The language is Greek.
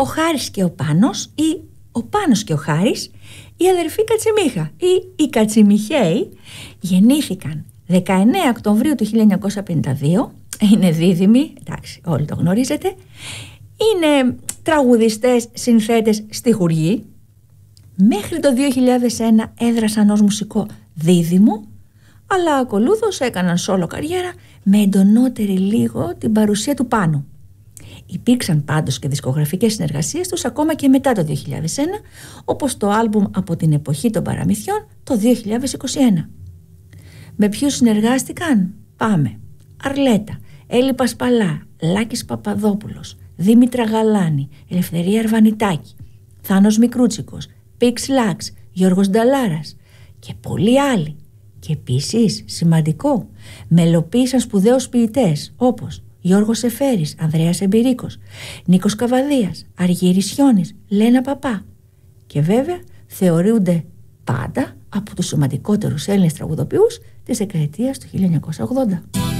ο Χάρης και ο Πάνος ή ο Πάνος και ο Χάρης, η αδερφή Κατσιμίχα ή οι Κατσιμιχαίοι, γεννήθηκαν 19 Οκτωβρίου του 1952, είναι δίδυμοι, εντάξει όλοι το γνωρίζετε, είναι τραγουδιστές, συνθέτες, στιχουργοί. Μέχρι το 2001 έδρασαν ως μουσικό δίδυμο, αλλά ακολούθως έκαναν σόλο καριέρα με εντονότερη λίγο την παρουσία του Πάνου. Υπήρξαν πάντως και δισκογραφικές συνεργασίες τους ακόμα και μετά το 2001, όπως το άλμπουμ από την εποχή των παραμυθιών το 2021. Με ποιους συνεργάστηκαν? Πάμε. Αρλέτα, Έλλη Πασπαλά, Λάκης Παπαδόπουλος, Δήμητρα Γαλάνη, Ελευθερία Αρβανιτάκη, Θάνος Μικρούτσικος, Πίξ Λάξ, Γιώργος Νταλάρας και πολλοί άλλοι. Και επίσης, σημαντικό, μελοποίησαν σπουδαίους ποιητές όπως Γιώργος Εφέρης, Ανδρέας Εμπειρίκος, Νίκος Καβαδίας, Αργύρης Χιώνης, Λένα Παπά. Και βέβαια θεωρούνται πάντα από τους σημαντικότερους Έλληνες τραγουδοποιούς της δεκαετίας του 1980.